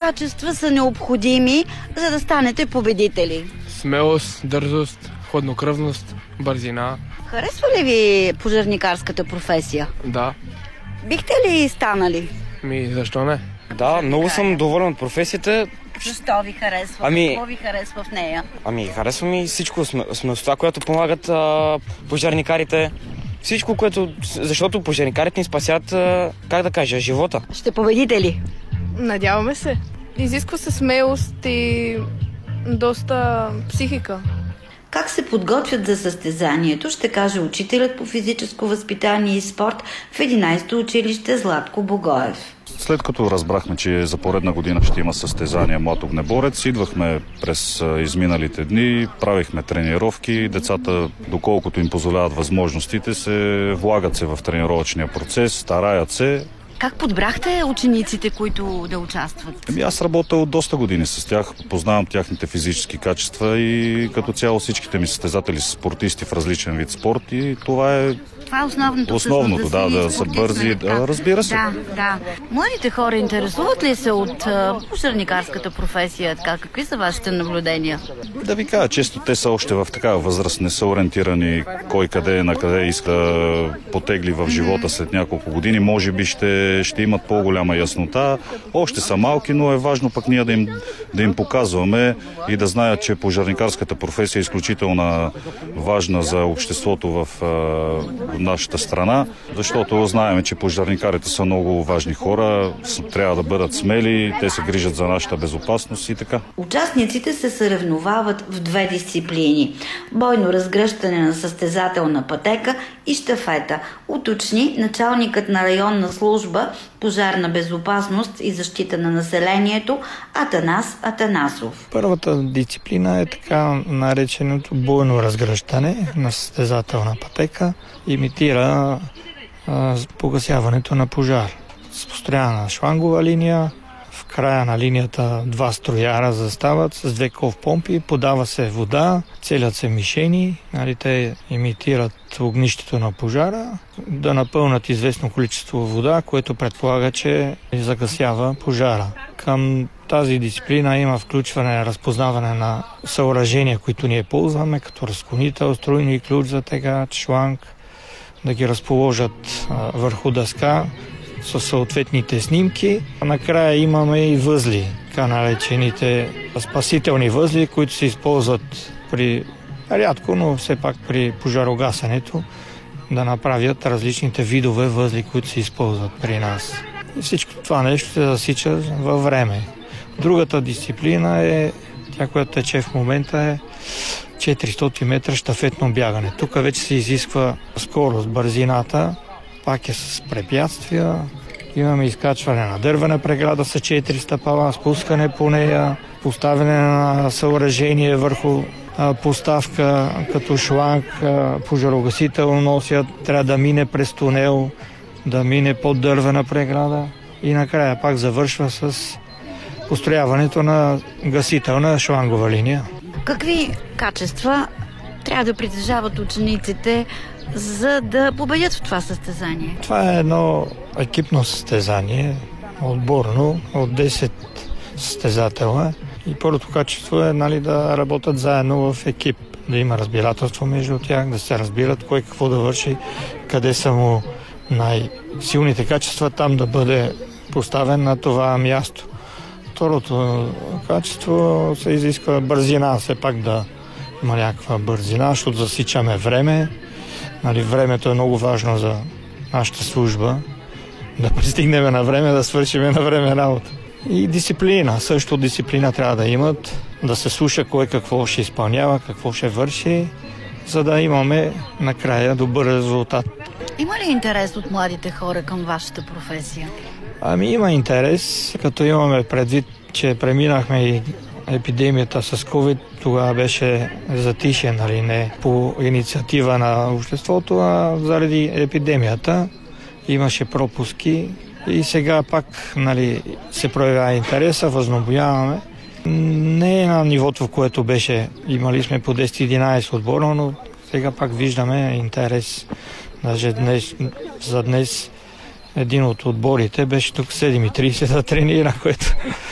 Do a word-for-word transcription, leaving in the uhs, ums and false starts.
качества са необходими, за да станете победители? Смелост, дързост, хладнокръвност, бързина. Харесва ли ви пожарникарската професия? Да. Бихте ли станали? Ми, защо не? Да, много съм доволен от професията. Защо ви харесва? Ами... Какво ви харесва в нея? Ами, харесва ми всичко. Смелостта, която помагат а, пожарникарите. Всичко, което... Защото пожарникарите ни спасят, а, как да кажа, живота. Ще победите ли? Надяваме се. Изисква се смелост и доста психика. Как се подготвят за състезанието, ще каже учителят по физическо възпитание и спорт в единайсето училище Златко Богоев. След като разбрахме, че за поредна година ще има състезание Млад огнеборец, идвахме през изминалите дни, правихме тренировки. Децата, доколкото им позволяват възможностите, се влагат се в тренировъчния процес, стараят се. Как подбрахте учениците, които да участват? Ами аз работя от доста години с тях, познавам тяхните физически качества и като цяло всичките ми състезатели са спортисти в различен вид спорт и това е Това е основното. Основното, да, да, да са бързи, да, разбира се. Да, да. Младите хора интересуват ли се от пожарникарската професия? Така, какви са вашите наблюдения? Да ви кажа, често те са още в такава възраст, не са ориентирани кой къде, на къде иска да потегли в живота след няколко години. Може би ще, ще имат по-голяма яснота. Още са малки, но е важно пък ние да им, да им показваме и да знаят, че пожарникарската професия е изключително важна за обществото в нашата страна, защото знаем, че пожарникарите са много важни хора, трябва да бъдат смели, те се грижат за нашата безопасност и така. Участниците се съревновават в две дисциплини – бойно разгръщане на състезателна пътека и щафета, уточни началникът на районна служба пожарна безопасност и защита на населението Атанас Атанасов. Първата дисциплина е така нареченото бойно разгръщане на състезателна пътека. Имитира а, погасяването на пожар. С построена шлангова линия, в края на линията два строяра застават с две ковпомпи, подава се вода, целят се мишени, нали, те имитират огнището на пожара, да напълнат известно количество вода, което предполага, че загасява пожара. Към тази дисциплина има включване, разпознаване на съоръжения, които ние ползваме, като разклонител, струйни ключ за тегач, шланг, да ги разположат а, върху дъска със съответните снимки. Накрая имаме и възли, така наречените спасителни възли, които се използват при рядко, но все пак при пожарогасенето, да направят различните видове възли, които се използват при нас. И всичко това нещо се засича във време. Другата дисциплина е, тя, която тече в момента, е четиристотин метра щафетно бягане. Тук вече се изисква скорост, бързината, пак е с препятствия. Имаме изкачване на дървена преграда с четири стъпала, спускане по нея, поставяне на съоръжение върху а, поставка, като шланг, а, пожарогасител носят, трябва да мине през тунел, да мине под дървена преграда и накрая пак завършва с построяването на гасителна шлангова линия. Какви качества трябва да притежават учениците, за да победят в това състезание? Това е едно екипно състезание, отборно, от десет състезателя. И първото качество е, нали, да работят заедно в екип, да има разбирателство между тях, да се разбират кой какво да върши, къде са му най-силните качества, там да бъде поставен на това място. Второто качество се изисква бързина, все пак да има някаква бързина, защото засичаме време. Нали, времето е много важно за нашата служба, да пристигнем на време, да свършим на време работа. И дисциплина, също дисциплина трябва да имат, да се слуша кой какво ще изпълнява, какво ще върши, за да имаме накрая добър резултат. Има ли интерес от младите хора към вашата професия? Ами има интерес, като имаме предвид, че преминахме и епидемията с COVID, тогава беше затишен, нали, не по инициатива на обществото, а заради епидемията имаше пропуски и сега пак, нали, се проявява интереса, възобновяваме. Не е на нивото, в което беше, имали сме по десет-единайсет отбора, но сега пак виждаме интерес. Даже днес, за днес един от отборите беше тук седем и трийсет да тренира, което